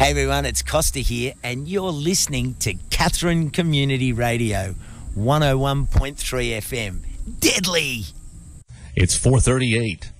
Hey everyone, it's Costa here, and you're listening to Katherine Community Radio, 101.3 FM. Deadly! It's 4:38.